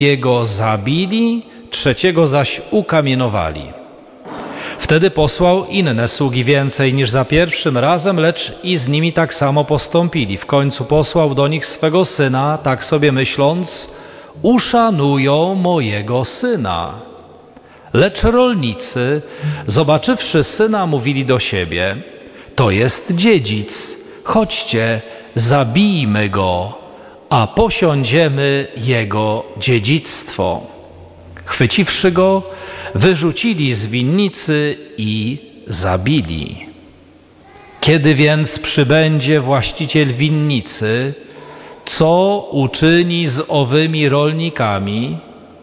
Jego zabili, trzeciego zaś ukamienowali. Wtedy posłał inne sługi więcej niż za pierwszym razem, lecz i z nimi tak samo postąpili. W końcu posłał do nich swego syna, tak sobie myśląc, uszanują mojego syna. Lecz rolnicy, zobaczywszy syna, mówili do siebie, to jest dziedzic, chodźcie, zabijmy go, a posiądziemy jego dziedzictwo. Chwyciwszy go, wyrzucili z winnicy i zabili. Kiedy więc przybędzie właściciel winnicy, co uczyni z owymi rolnikami?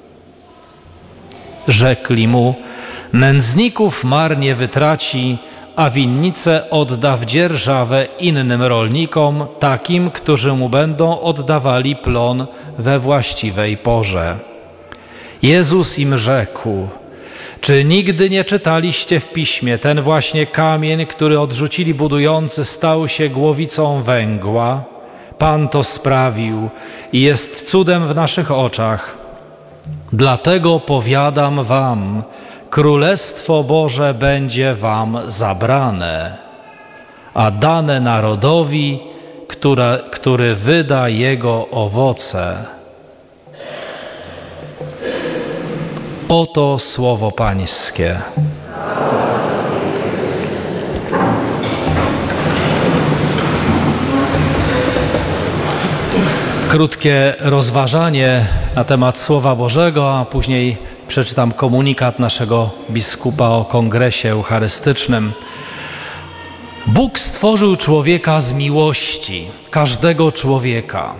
Rzekli mu, nędzników marnie wytraci, a winnicę odda w dzierżawę innym rolnikom, takim, którzy mu będą oddawali plon we właściwej porze. Jezus im rzekł, czy nigdy nie czytaliście w Piśmie, ten właśnie kamień, który odrzucili budujący, stał się głowicą węgła? Pan to sprawił i jest cudem w naszych oczach. Dlatego powiadam wam, Królestwo Boże będzie wam zabrane, a dane narodowi, który wyda jego owoce. Oto słowo Pańskie. Krótkie rozważanie na temat Słowa Bożego, a później przeczytam komunikat naszego biskupa o kongresie eucharystycznym. Bóg stworzył człowieka z miłości, każdego człowieka.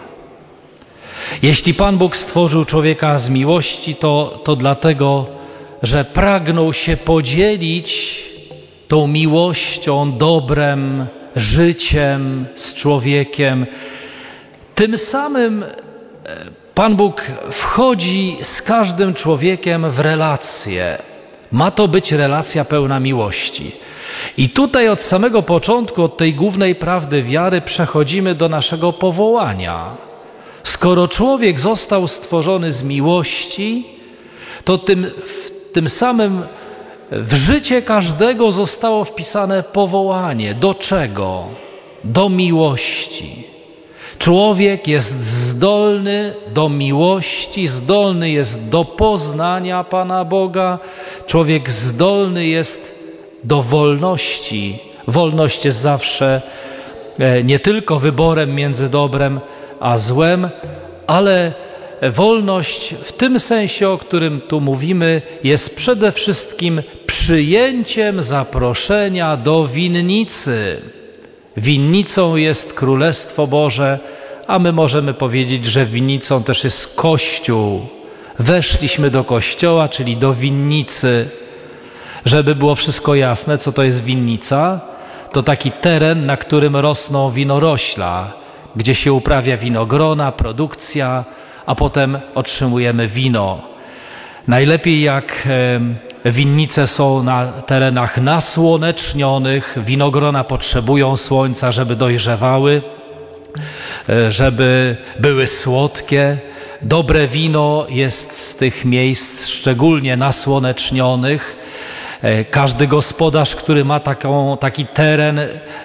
Jeśli Pan Bóg stworzył człowieka z miłości, to dlatego, że pragnął się podzielić tą miłością, dobrem, życiem z człowiekiem. Tym samym Pan Bóg wchodzi z każdym człowiekiem w relację. Ma to być relacja pełna miłości. I tutaj od samego początku, od tej głównej prawdy wiary przechodzimy do naszego powołania. Skoro człowiek został stworzony z miłości, to tym samym w życie każdego zostało wpisane powołanie. Do czego? Do miłości. Człowiek jest zdolny do miłości, zdolny jest do poznania Pana Boga. Człowiek zdolny jest do wolności. Wolność jest zawsze nie tylko wyborem między dobrem a złem, ale wolność w tym sensie, o którym tu mówimy, jest przede wszystkim przyjęciem zaproszenia do winnicy. Winnicą jest Królestwo Boże, a my możemy powiedzieć, że winnicą też jest Kościół. Weszliśmy do Kościoła, czyli do winnicy. Żeby było wszystko jasne, co to jest winnica, to taki teren, na którym rosną winorośla, gdzie się uprawia winogrona, produkcja, a potem otrzymujemy wino. Najlepiej jak winnice są na terenach nasłonecznionych, winogrona potrzebują słońca, żeby dojrzewały, żeby były słodkie. Dobre wino jest z tych miejsc szczególnie nasłonecznionych. Każdy gospodarz, który ma taki teren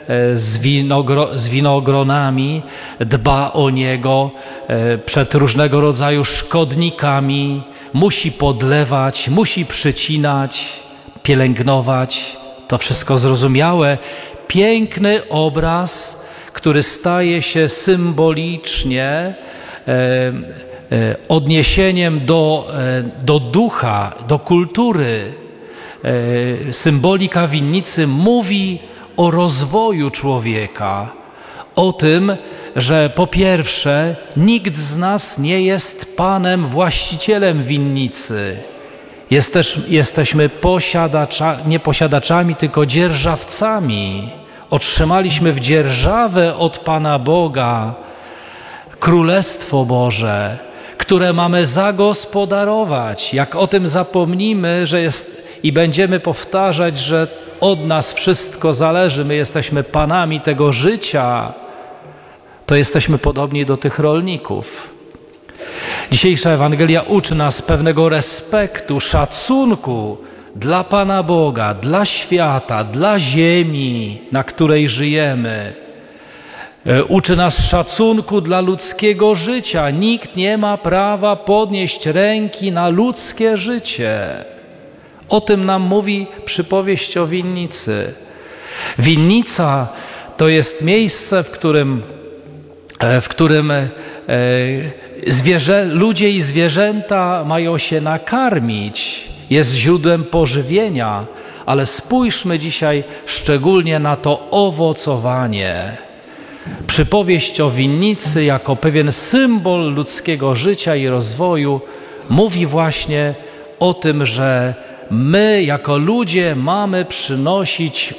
z winogronami, dba o niego przed różnego rodzaju szkodnikami, musi podlewać, musi przycinać, pielęgnować. To wszystko zrozumiałe. Piękny obraz, który staje się symbolicznie odniesieniem do ducha, do kultury. Symbolika winnicy mówi o rozwoju człowieka, o tym, że po pierwsze nikt z nas nie jest panem, właścicielem winnicy. Jesteśmy nie posiadaczami, tylko dzierżawcami. Otrzymaliśmy w dzierżawę od Pana Boga Królestwo Boże, które mamy zagospodarować. Jak o tym zapomnimy, i będziemy powtarzać, że od nas wszystko zależy, my jesteśmy panami tego życia, to jesteśmy podobni do tych rolników. Dzisiejsza Ewangelia uczy nas pewnego respektu, szacunku dla Pana Boga, dla świata, dla ziemi, na której żyjemy. Uczy nas szacunku dla ludzkiego życia. Nikt nie ma prawa podnieść ręki na ludzkie życie. O tym nam mówi przypowieść o winnicy. Winnica to jest miejsce, w którym ludzie i zwierzęta mają się nakarmić. Jest źródłem pożywienia, ale spójrzmy dzisiaj szczególnie na to owocowanie. Przypowieść o winnicy jako pewien symbol ludzkiego życia i rozwoju mówi właśnie o tym, że my jako ludzie mamy przynosić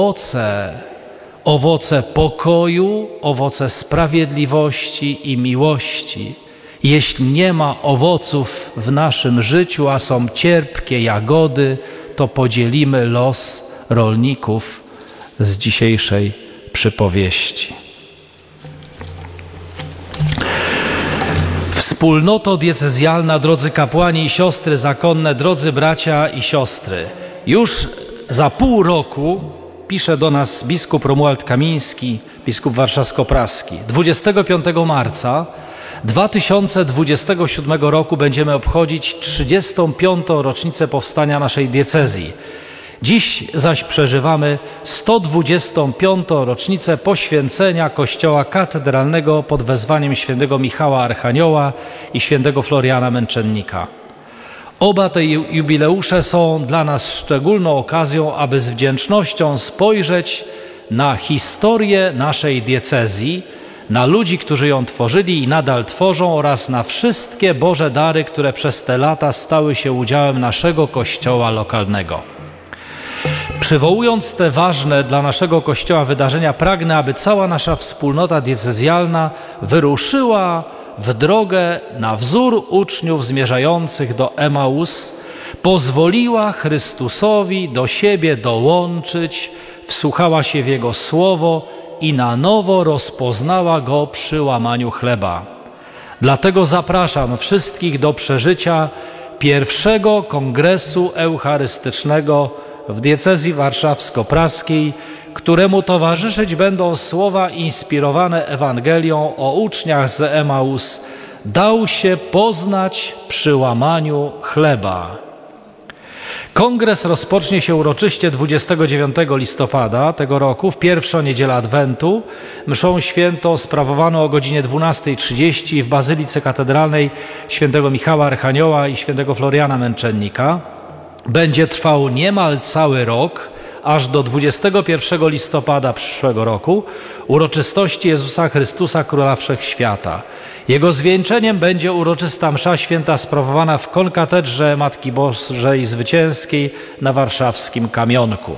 owoce pokoju, owoce sprawiedliwości i miłości. Jeśli nie ma owoców w naszym życiu, a są cierpkie jagody, to podzielimy los rolników z dzisiejszej przypowieści. Wspólnoto diecezjalna, drodzy kapłani i siostry zakonne, drodzy bracia i siostry, już za pół roku pisze do nas biskup Romuald Kamiński, biskup warszawsko-praski. 25 marca 2027 roku będziemy obchodzić 35. rocznicę powstania naszej diecezji. Dziś zaś przeżywamy 125. rocznicę poświęcenia kościoła katedralnego pod wezwaniem świętego Michała Archanioła i świętego Floriana Męczennika. Oba te jubileusze są dla nas szczególną okazją, aby z wdzięcznością spojrzeć na historię naszej diecezji, na ludzi, którzy ją tworzyli i nadal tworzą, oraz na wszystkie Boże dary, które przez te lata stały się udziałem naszego kościoła lokalnego. Przywołując te ważne dla naszego Kościoła wydarzenia, pragnę, aby cała nasza wspólnota diecezjalna wyruszyła w drogę na wzór uczniów zmierzających do Emaus, pozwoliła Chrystusowi do siebie dołączyć, wsłuchała się w Jego słowo i na nowo rozpoznała Go przy łamaniu chleba. Dlatego zapraszam wszystkich do przeżycia pierwszego kongresu eucharystycznego w diecezji warszawsko-praskiej, któremu towarzyszyć będą słowa inspirowane Ewangelią o uczniach z Emaus: dał się poznać przy łamaniu chleba. Kongres rozpocznie się uroczyście 29 listopada tego roku, w pierwszą niedzielę Adwentu, mszą świętą sprawowaną o godzinie 12:30 w Bazylice Katedralnej świętego Michała Archanioła i świętego Floriana Męczennika. Będzie trwał niemal cały rok, aż do 21 listopada przyszłego roku, uroczystości Jezusa Chrystusa, Króla Wszechświata. Jego zwieńczeniem będzie uroczysta msza święta sprawowana w konkatedrze Matki Bożej Zwycięskiej na warszawskim Kamionku.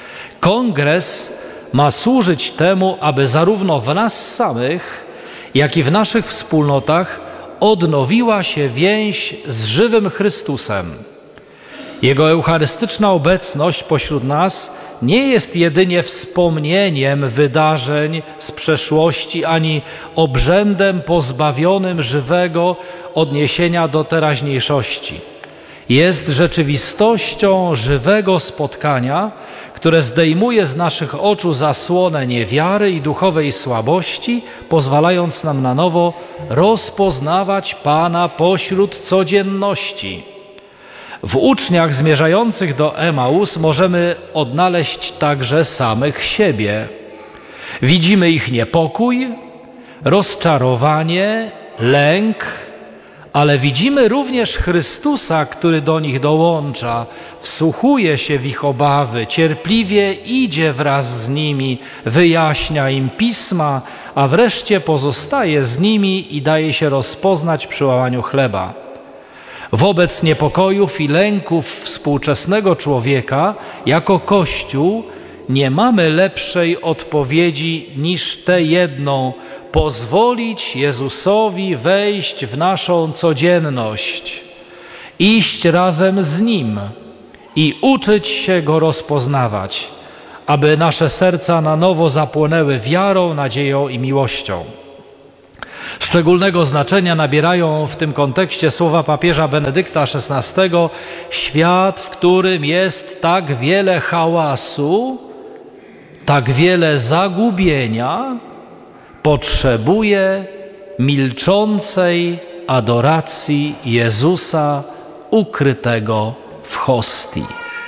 Kongres ma służyć temu, aby zarówno w nas samych, jak i w naszych wspólnotach odnowiła się więź z żywym Chrystusem. Jego eucharystyczna obecność pośród nas nie jest jedynie wspomnieniem wydarzeń z przeszłości, ani obrzędem pozbawionym żywego odniesienia do teraźniejszości. Jest rzeczywistością żywego spotkania, które zdejmuje z naszych oczu zasłonę niewiary i duchowej słabości, pozwalając nam na nowo rozpoznawać Pana pośród codzienności. W uczniach zmierzających do Emaus możemy odnaleźć także samych siebie. Widzimy ich niepokój, rozczarowanie, lęk, ale widzimy również Chrystusa, który do nich dołącza, wsłuchuje się w ich obawy, cierpliwie idzie wraz z nimi, wyjaśnia im pisma, a wreszcie pozostaje z nimi i daje się rozpoznać przy łamaniu chleba. Wobec niepokojów i lęków współczesnego człowieka, jako Kościół, nie mamy lepszej odpowiedzi niż tę jedną: pozwolić Jezusowi wejść w naszą codzienność, iść razem z Nim i uczyć się Go rozpoznawać, aby nasze serca na nowo zapłonęły wiarą, nadzieją i miłością. Szczególnego znaczenia nabierają w tym kontekście słowa papieża Benedykta XVI: świat, w którym jest tak wiele hałasu, tak wiele zagubienia, potrzebuje milczącej adoracji Jezusa ukrytego w hostii.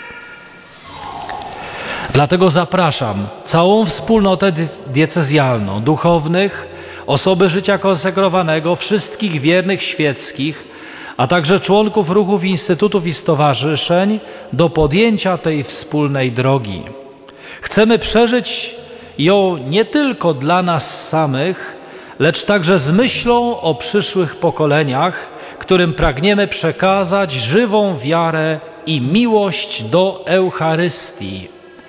Dlatego zapraszam całą wspólnotę diecezjalną, duchownych, osoby życia konsekrowanego, wszystkich wiernych świeckich, a także członków ruchów, instytutów i stowarzyszeń do podjęcia tej wspólnej drogi. Chcemy przeżyć ją nie tylko dla nas samych, lecz także z myślą o przyszłych pokoleniach, którym pragniemy przekazać żywą wiarę i miłość do Eucharystii.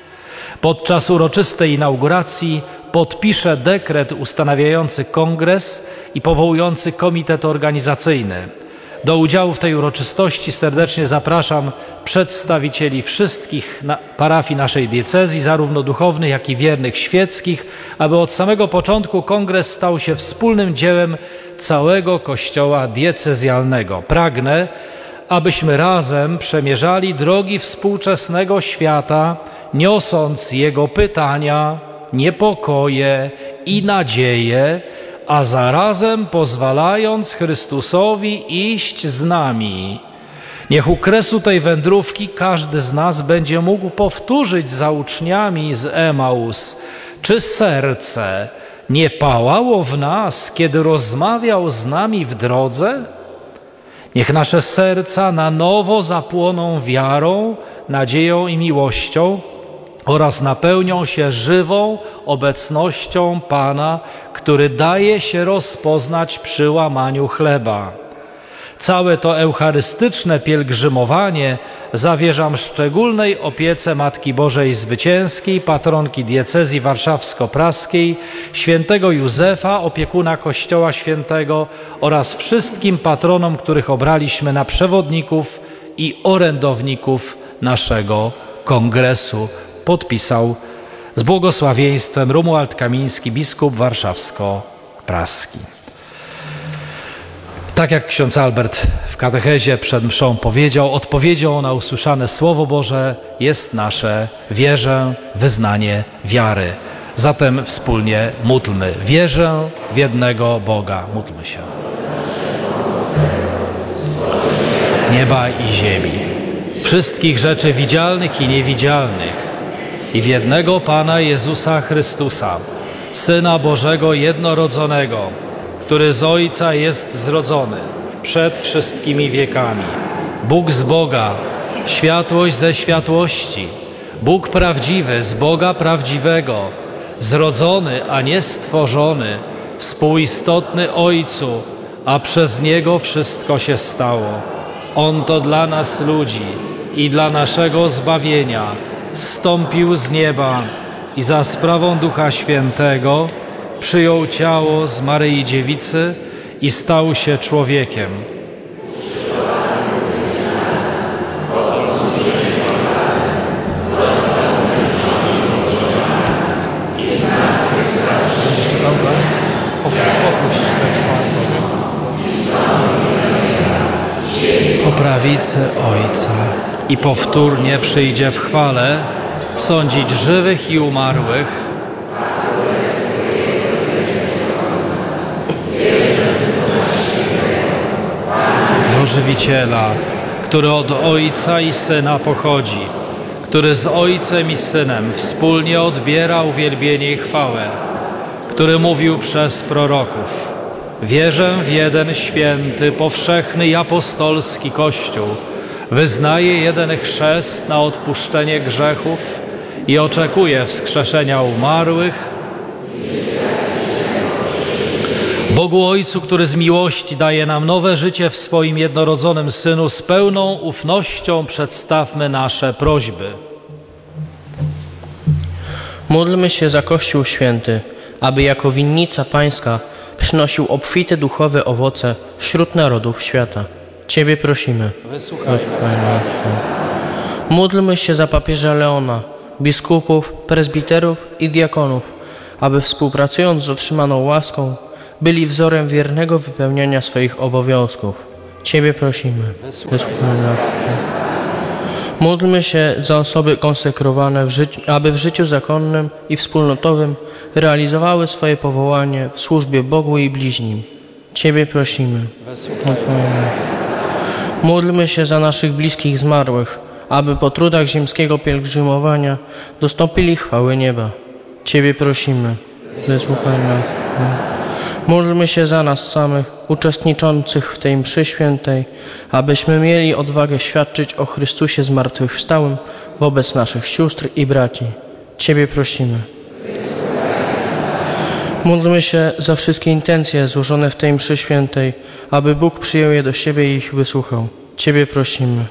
Podczas uroczystej inauguracji podpiszę dekret ustanawiający kongres i powołujący komitet organizacyjny. Do udziału w tej uroczystości serdecznie zapraszam przedstawicieli wszystkich parafii naszej diecezji, zarówno duchownych, jak i wiernych świeckich, aby od samego początku kongres stał się wspólnym dziełem całego Kościoła diecezjalnego. Pragnę, abyśmy razem przemierzali drogi współczesnego świata, niosąc jego pytania, niepokoje i nadzieje, a zarazem pozwalając Chrystusowi iść z nami. Niech u kresu tej wędrówki każdy z nas będzie mógł powtórzyć za uczniami z Emaus: czy serce nie pałało w nas, kiedy rozmawiał z nami w drodze? Niech nasze serca na nowo zapłoną wiarą, nadzieją i miłością oraz napełnią się żywą obecnością Pana, który daje się rozpoznać przy łamaniu chleba. Całe to eucharystyczne pielgrzymowanie zawierzam szczególnej opiece Matki Bożej Zwycięskiej, patronki diecezji warszawsko-praskiej, świętego Józefa, opiekuna Kościoła Świętego oraz wszystkim patronom, których obraliśmy na przewodników i orędowników naszego kongresu. Podpisał z błogosławieństwem Romuald Kamiński, biskup warszawsko-praski. Tak jak ksiądz Albert w katechezie przed mszą powiedział, odpowiedzią na usłyszane Słowo Boże jest nasze wierzę, wyznanie wiary. Zatem wspólnie módlmy. Wierzę w jednego Boga. Módlmy się. Nieba i ziemi, wszystkich rzeczy widzialnych i niewidzialnych, i w jednego Pana Jezusa Chrystusa, Syna Bożego jednorodzonego, który z Ojca jest zrodzony przed wszystkimi wiekami, Bóg z Boga, światłość ze światłości, Bóg prawdziwy z Boga prawdziwego, zrodzony, a nie stworzony, współistotny Ojcu, a przez Niego wszystko się stało. On to dla nas ludzi i dla naszego zbawienia zstąpił z nieba i za sprawą Ducha Świętego przyjął ciało z Maryi Dziewicy i stał się człowiekiem. Po prawicy Ojca i powtórnie przyjdzie w chwale sądzić żywych i umarłych. Do Żywiciela, który od Ojca i Syna pochodzi, który z Ojcem i Synem wspólnie odbiera uwielbienie i chwałę, który mówił przez proroków: wierzę w jeden święty, powszechny i apostolski Kościół, wyznaję jeden chrzest na odpuszczenie grzechów i oczekuję wskrzeszenia umarłych. Bogu Ojcu, który z miłości daje nam nowe życie w swoim jednorodzonym Synu, z pełną ufnością przedstawmy nasze prośby. Módlmy się za Kościół Święty, aby jako winnica Pańska przynosił obfite duchowe owoce wśród narodów świata. Ciebie prosimy. Wysłuchaj. Módlmy się za papieża Leona, biskupów, prezbiterów i diakonów, aby współpracując z otrzymaną łaską byli wzorem wiernego wypełniania swoich obowiązków. Ciebie prosimy. Wysłuchaj nas. Módlmy się za osoby konsekrowane, aby w życiu zakonnym i wspólnotowym realizowały swoje powołanie w służbie Bogu i bliźnim. Ciebie prosimy. Módlmy się za naszych bliskich zmarłych, aby po trudach ziemskiego pielgrzymowania dostąpili chwały nieba. Ciebie prosimy. Wysłuchaj nas. Módlmy się za nas samych, uczestniczących w tej mszy świętej, abyśmy mieli odwagę świadczyć o Chrystusie zmartwychwstałym wobec naszych sióstr i braci. Ciebie prosimy. Módlmy się za wszystkie intencje złożone w tej mszy świętej, aby Bóg przyjął je do siebie i ich wysłuchał. Ciebie prosimy.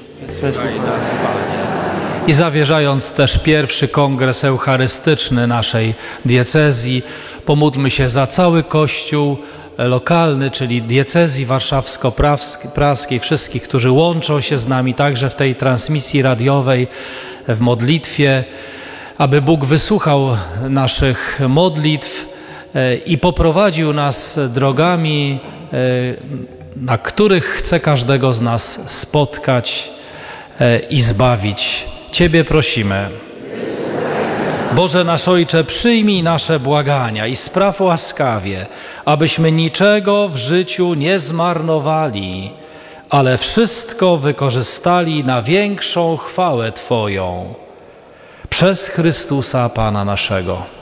I zawierzając też pierwszy kongres eucharystyczny naszej diecezji, pomódlmy się za cały Kościół lokalny, czyli diecezji warszawsko-praskiej, wszystkich, którzy łączą się z nami także w tej transmisji radiowej, w modlitwie, aby Bóg wysłuchał naszych modlitw i poprowadził nas drogami, na których chce każdego z nas spotkać i zbawić. Ciebie prosimy. Boże nasz Ojcze, przyjmij nasze błagania i spraw łaskawie, abyśmy niczego w życiu nie zmarnowali, ale wszystko wykorzystali na większą chwałę Twoją. Przez Chrystusa Pana naszego.